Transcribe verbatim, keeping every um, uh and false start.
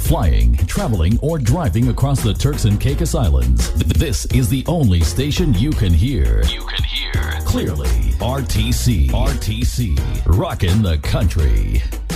flying, traveling, or driving across the Turks and Caicos Islands, this is the only station you can hear. You can hear clearly. R T C. R T C. Rockin' the country.